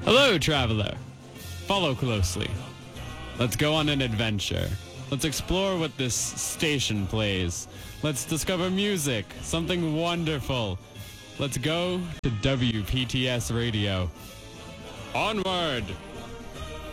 Hello, traveler. Follow closely. Let's go on an adventure. Let's explore what this station plays. Let's discover music, something wonderful. Let's go to WPTS Radio. Onward!